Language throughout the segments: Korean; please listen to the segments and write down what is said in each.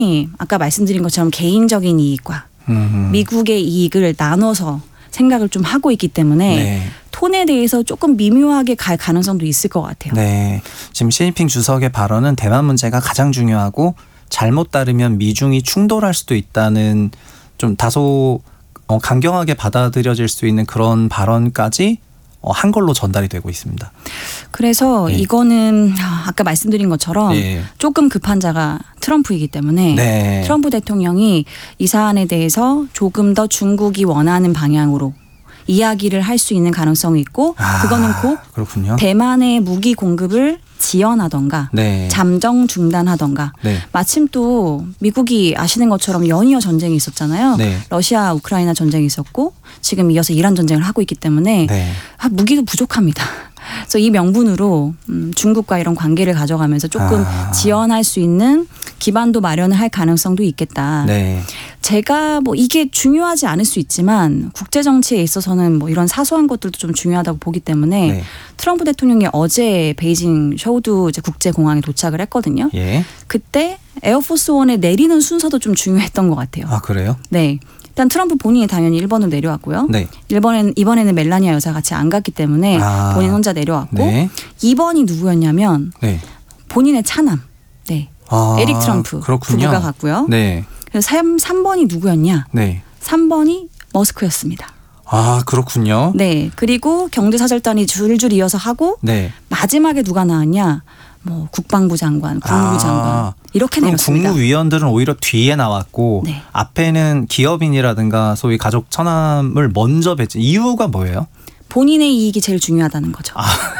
아까 말씀드린 것처럼 개인적인 이익과 미국의 이익을 나눠서 생각을 좀 하고 있기 때문에 네. 톤에 대해서 조금 미묘하게 갈 가능성도 있을 것 같아요. 네. 지금 시진핑 주석의 발언은 대만 문제가 가장 중요하고 잘못 따르면 미중이 충돌할 수도 있다는 좀 다소 강경하게 받아들여질 수 있는 그런 발언까지 한 걸로 전달이 되고 있습니다. 그래서 네. 이거는 아까 말씀드린 것처럼 예. 조금 급한 자가 트럼프이기 때문에 네. 트럼프 대통령이 이 사안에 대해서 조금 더 중국이 원하는 방향으로 이야기를 할 수 있는 가능성이 있고 그거는 곧 그렇군요. 대만의 무기 공급을 지연하던가 네. 잠정 중단하던가 네. 마침 또 미국이 아시는 것처럼 연이어 전쟁이 있었잖아요. 네. 러시아 우크라이나 전쟁이 있었고 지금 이어서 이란 전쟁을 하고 있기 때문에 네. 무기가 부족합니다. 그래서 이 명분으로 중국과 이런 관계를 가져가면서 조금 지연할 수 있는 기반도 마련을 할 가능성도 있겠다. 네. 제가 뭐 이게 중요하지 않을 수 있지만 국제 정치에 있어서는 뭐 이런 사소한 것들도 좀 중요하다고 보기 때문에 네. 트럼프 대통령이 어제 베이징 쇼우드 이제 국제공항에 도착을 했거든요. 예. 그때 에어포스 원에 내리는 순서도 좀 중요했던 것 같아요. 아, 그래요? 네. 일단 트럼프 본인이 당연히 1번으로 내려왔고요. 네. 이번에는 멜라니아 여사 같이 안 갔기 때문에 본인 혼자 내려왔고 네. 2번이 누구였냐면 네. 본인의 차남. 네. 에릭 트럼프 그렇군요. 부부가 갔고요. 네. 그래서 3번이 누구였냐? 네. 3번이 머스크였습니다. 아, 그렇군요. 네. 그리고 경제사절단이 줄줄 이어서 하고 네. 마지막에 누가 나왔냐? 뭐 국방부 장관, 국무부 장관 이렇게 그럼 내렸습니다. 국무위원들은 오히려 뒤에 나왔고 네. 앞에는 기업인이라든가 소위 가족 처남을 먼저 뵀지. 이유가 뭐예요? 본인의 이익이 제일 중요하다는 거죠.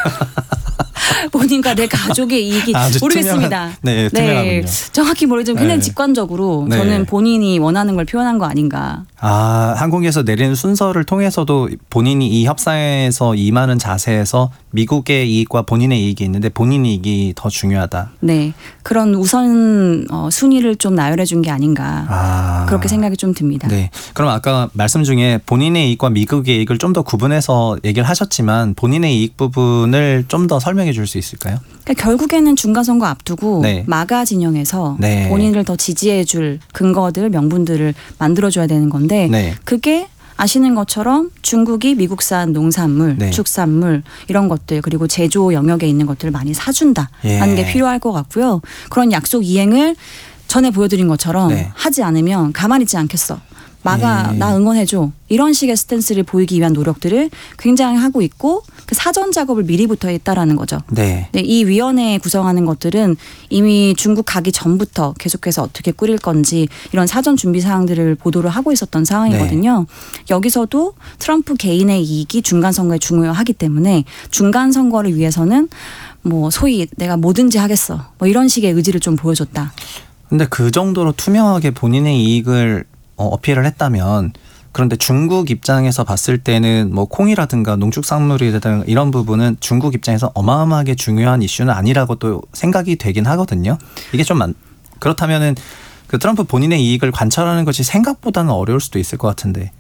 본인과 내 가족의 이익이 모르겠습니다. 네, 투명하군요. 정확히 모르지만 굉장히 네. 직관적으로 네. 저는 본인이 원하는 걸 표현한 거 아닌가. 항공기에서 내리는 순서를 통해서도 본인이 이 협상에서 임하는 자세에서 미국의 이익과 본인의 이익이 있는데 본인의 이익이 더 중요하다. 네, 그런 우선 순위를 좀 나열해 준 게 아닌가. 그렇게 생각이 좀 듭니다. 네. 그럼 아까 말씀 중에 본인의 이익과 미국의 이익을 좀 더 구분해서 얘기를 하셨지만 본인의 이익 부분을 좀 더 설명해 줄 수 있을까요? 그러니까 결국에는 중간선거 앞두고 네. 마가 진영에서 네. 본인을 더 지지해 줄 근거들, 명분들을 만들어줘야 되는 건데 네. 그게 아시는 것처럼 중국이 미국산 농산물, 네. 축산물 이런 것들 그리고 제조 영역에 있는 것들을 많이 사준다라는 게 필요할 것 같고요. 그런 약속 이행을 전에 보여드린 것처럼 네. 하지 않으면 가만히 있지 않겠어. 마가 나 응원해줘. 이런 식의 스탠스를 보이기 위한 노력들을 굉장히 하고 있고 그 사전 작업을 미리부터 했다라는 거죠. 네. 네, 이 위원회 구성하는 것들은 이미 중국 가기 전부터 계속해서 어떻게 꾸릴 건지 이런 사전 준비 사항들을 보도를 하고 있었던 상황이거든요. 여기서도 트럼프 개인의 이익이 중간 선거에 중요하기 때문에 중간 선거를 위해서는 뭐 소위 내가 뭐든지 하겠어. 뭐 이런 식의 의지를 좀 보여줬다. 근데 그 정도로 투명하게 본인의 이익을 어필을 했다면 그런데 중국 입장에서 봤을 때는 뭐 콩이라든가 농축산물이라든가 이런 부분은 중국 입장에서 어마어마하게 중요한 이슈는 아니라고 또 생각이 되긴 하거든요. 이게 좀 그렇다면은 그 트럼프 본인의 이익을 관찰하는 것이 생각보다는 어려울 수도 있을 것 같은데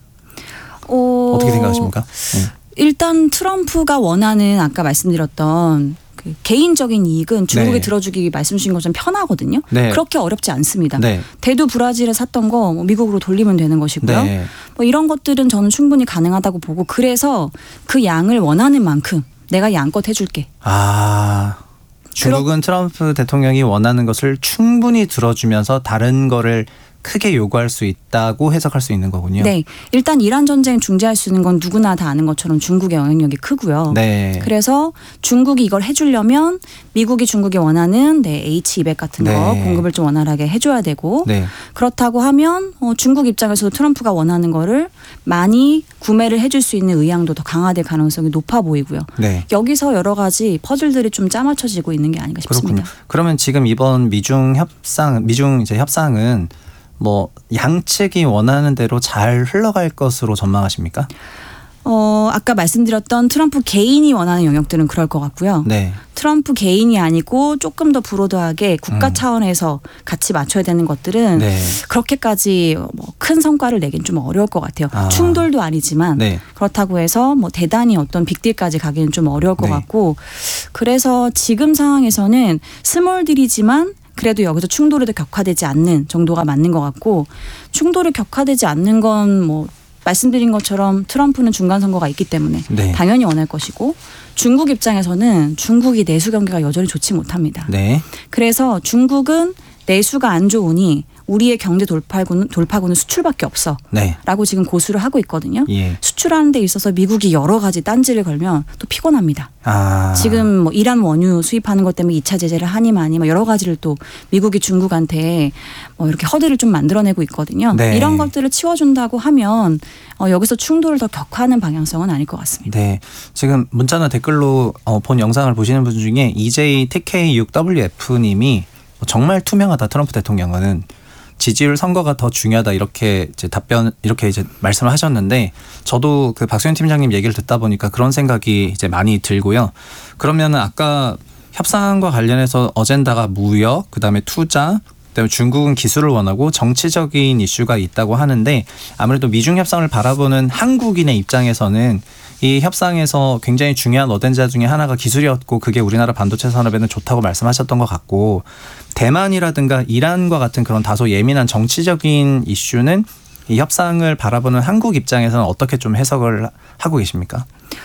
어떻게 생각하십니까? 네. 일단 트럼프가 원하는 아까 말씀드렸던 그 개인적인 이익은 중국에 네. 들어주기 말씀 주신 것처럼 편하거든요. 네. 그렇게 어렵지 않습니다. 네. 대두 브라질에 샀던 거 미국으로 돌리면 되는 것이고요. 네. 뭐 이런 것들은 저는 충분히 가능하다고 보고 그래서 그 양을 원하는 만큼 내가 양껏 해줄게. 중국은 트럼프 대통령이 원하는 것을 충분히 들어주면서 다른 거를 크게 요구할 수 있다고 해석할 수 있는 거군요. 네. 일단 이란 전쟁 중재할 수 있는 건 누구나 다 아는 것처럼 중국의 영향력이 크고요. 네. 그래서 중국이 이걸 해주려면 미국이 중국이 원하는 H200 같은 거 네. 공급을 좀 원활하게 해줘야 되고 네. 그렇다고 하면 중국 입장에서도 트럼프가 원하는 거를 많이 구매를 해줄 수 있는 의향도 더 강화될 가능성이 높아 보이고요. 네. 여기서 여러 가지 퍼즐들이 좀 짜맞춰지고 있는 게 아닌가 싶습니다. 그렇군요. 그러면 지금 이번 미중 이제 협상은 뭐 양측이 원하는 대로 잘 흘러갈 것으로 전망하십니까? 아까 말씀드렸던 트럼프 개인이 원하는 영역들은 그럴 것 같고요. 네. 트럼프 개인이 아니고 조금 더 브로드하게 국가 차원에서 같이 맞춰야 되는 것들은 네. 그렇게까지 뭐 큰 성과를 내긴 좀 어려울 것 같아요. 충돌도 아니지만 네. 그렇다고 해서 뭐 대단히 어떤 빅딜까지 가기는 좀 어려울 것 네. 같고 그래서 지금 상황에서는 스몰 딜이지만 그래도 여기서 충돌이 더 격화되지 않는 정도가 맞는 것 같고, 충돌이 격화되지 않는 건 뭐 말씀드린 것처럼 트럼프는 중간 선거가 있기 때문에 네. 당연히 원할 것이고, 중국 입장에서는 중국이 내수 경기가 여전히 좋지 못합니다. 네. 그래서 중국은 내수가 안 좋으니 우리의 경제 돌파구는 수출밖에 없어. 네. 라고 지금 고수를 하고 있거든요. 예. 수출하는 데 있어서 미국이 여러 가지 딴지를 걸면 또 피곤합니다. 지금 뭐 이란 원유 수입하는 것 때문에 2차 제재를 하니 마니 뭐 여러 가지를 또 미국이 중국한테 뭐 이렇게 허들을 좀 만들어내고 있거든요. 네. 이런 것들을 치워준다고 하면 여기서 충돌을 더 격화하는 방향성은 아닐 것 같습니다. 네. 지금 문자나 댓글로 본 영상을 보시는 분 중에 EJ-TK6WF님이 정말 투명하다 트럼프 대통령은 지지율 선거가 더 중요하다 이렇게 이제 이렇게 이제 말씀을 하셨는데, 저도 그 박수현 팀장님 얘기를 듣다 보니까 그런 생각이 이제 많이 들고요. 그러면은 아까 협상과 관련해서 어젠다가 무역, 그다음에 투자, 그다음에 중국은 기술을 원하고 정치적인 이슈가 있다고 하는데, 아무래도 미중 협상을 바라보는 한국인의 입장에서는 이 협상에서 굉장히 중요한 어젠다 중에 하나가 기술이었고, 그게 우리나라 반도체 산업에는 좋다고 말씀하셨던 것 같고, 대만이라든가 이란과 같은 그런 다소 예민한 정치적인 이슈는 이 협상을 바라보는 한국 입장에서는 어떻게 좀 해석을 하고 계십니까?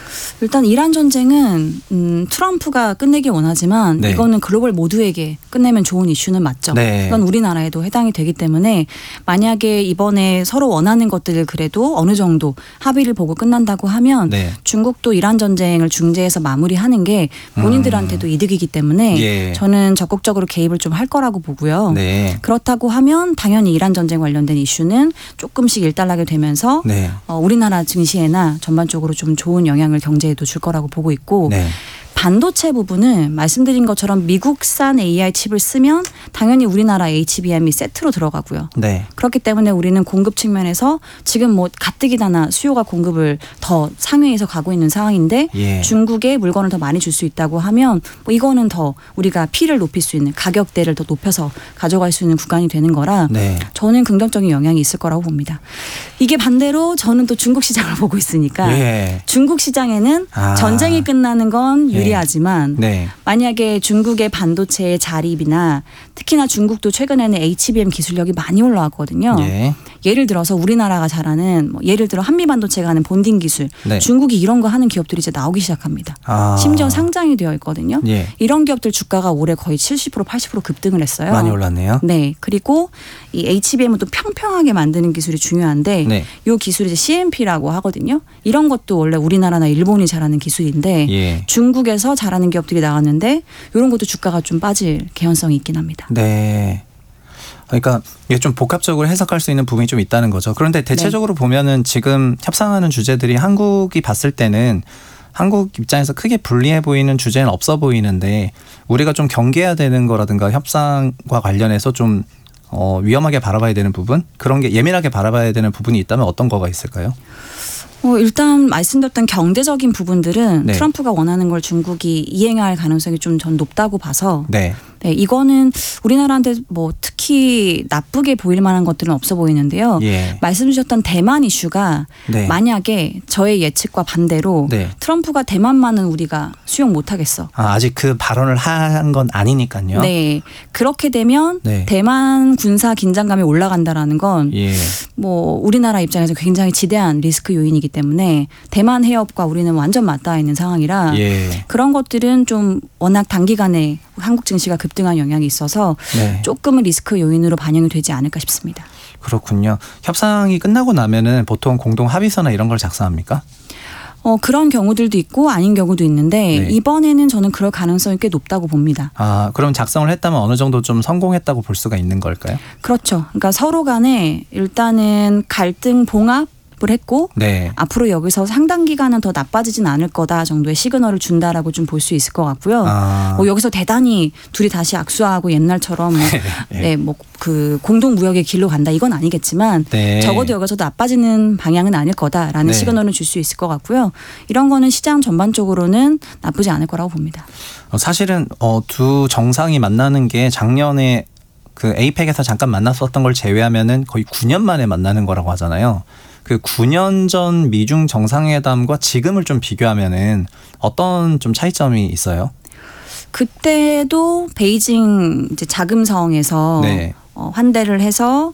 일단 이란 전쟁은 트럼프가 끝내길 원하지만 네. 이거는 글로벌 모두에게 끝내면 좋은 이슈는 맞죠. 네. 이건 우리나라에도 해당이 되기 때문에 만약에 이번에 서로 원하는 것들을 그래도 어느 정도 합의를 보고 끝난다고 하면 네. 중국도 이란 전쟁을 중재해서 마무리하는 게 본인들한테도 이득이기 때문에 예. 저는 적극적으로 개입을 좀 할 거라고 보고요. 네. 그렇다고 하면 당연히 이란 전쟁 관련된 이슈는 조금씩 일단락이 되면서 네. 우리나라 증시에나 전반적으로 좀 좋은 영향을 경제에도 줄 거라고 보고 있고, 네. 반도체 부분은 말씀드린 것처럼 미국산 AI 칩을 쓰면 당연히 우리나라 HBM이 세트로 들어가고요. 네. 그렇기 때문에 우리는 공급 측면에서 지금 뭐 가뜩이나나 수요가 공급을 더 상회해서 가고 있는 상황인데 예. 중국에 물건을 더 많이 줄 수 있다고 하면 뭐 이거는 더 우리가 P를 높일 수 있는, 가격대를 더 높여서 가져갈 수 있는 구간이 되는 거라 네. 저는 긍정적인 영향이 있을 거라고 봅니다. 이게 반대로 저는 또 중국 시장을 보고 있으니까 예. 중국 시장에는 전쟁이 끝나는 건 유리하지만 네. 만약에 중국의 반도체의 자립이나 특히나 중국도 최근에는 HBM 기술력이 많이 올라왔거든요. 예. 예를 들어서 우리나라가 잘하는 예를 들어 한미반도체가 하는 본딩 기술, 네. 중국이 이런 거 하는 기업들이 이제 나오기 시작합니다. 심지어 상장이 되어 있거든요. 예. 이런 기업들 주가가 올해 거의 70% 80% 급등을 했어요. 많이 올랐네요. 네. 그리고 이 HBM은 또 평평하게 만드는 기술이 중요한데 네. 이 기술이 이제 CMP라고 하거든요. 이런 것도 원래 우리나라나 일본이 잘하는 기술인데 예. 중국에서 잘하는 기업들이 나왔는데 이런 것도 주가가 좀 빠질 개연성이 있긴 합니다. 네. 그러니까 이게 좀 복합적으로 해석할 수 있는 부분이 좀 있다는 거죠. 그런데 대체적으로 보면은 지금 협상하는 주제들이 한국이 봤을 때는 한국 입장에서 크게 불리해 보이는 주제는 없어 보이는데, 우리가 좀 경계해야 되는 거라든가 협상과 관련해서 좀 위험하게 바라봐야 되는 부분, 그런 게 예민하게 바라봐야 되는 부분이 있다면 어떤 거가 있을까요? 일단 말씀드렸던 경제적인 부분들은 네. 트럼프가 원하는 걸 중국이 이행할 가능성이 좀 전 높다고 봐서 네. 네, 이거는 우리나라한테 뭐 특히 나쁘게 보일 만한 것들은 없어 보이는데요. 예. 말씀 주셨던 대만 이슈가 네. 만약에 저의 예측과 반대로 네. 트럼프가 대만만은 우리가 수용 못하겠어. 아직 그 발언을 한 건 아니니까요. 네, 그렇게 되면 네. 대만 군사 긴장감이 올라간다라는 건 예. 뭐 우리나라 입장에서 굉장히 지대한 리스크 요인이기 때문에 대만 해협과 우리는 완전 맞닿아 있는 상황이라 예. 그런 것들은 좀 워낙 단기간에 한국 증시가 급등한 영향이 있어서 네. 조금은 리스크 요인으로 반영이 되지 않을까 싶습니다. 그렇군요. 협상이 끝나고 나면은 보통 공동 합의서나 이런 걸 작성합니까? 그런 경우들도 있고 아닌 경우도 있는데 네. 이번에는 저는 그럴 가능성이 꽤 높다고 봅니다. 그럼 작성을 했다면 어느 정도 좀 성공했다고 볼 수가 있는 걸까요? 그렇죠. 그러니까 서로 간에 일단은 갈등 봉합 을 했고 네. 앞으로 여기서 상당 기간은 더 나빠지진 않을 거다 정도의 시그널을 준다라고 좀 볼 수 있을 것 같고요. 뭐 여기서 대단히 둘이 다시 악수하고 옛날처럼 그 공동 무역의 길로 간다 이건 아니겠지만 네. 적어도 여기서 나빠지는 방향은 아닐 거다라는 네. 시그널을 줄 수 있을 것 같고요. 이런 거는 시장 전반적으로는 나쁘지 않을 거라고 봅니다. 사실은 두 정상이 만나는 게 작년에 그 에이펙에서 잠깐 만났었던 걸 제외하면은 거의 9년 만에 만나는 거라고 하잖아요. 그 9년 전 미중 정상회담과 지금을 좀 비교하면은 어떤 좀 차이점이 있어요? 그때도 베이징 이제 자금성에서 네. 환대를 해서